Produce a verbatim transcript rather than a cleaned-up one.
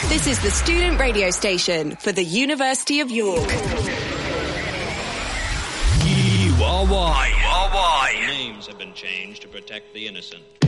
This is the student radio station for the University of York. You are why. You are why. Names have been changed to protect the innocent.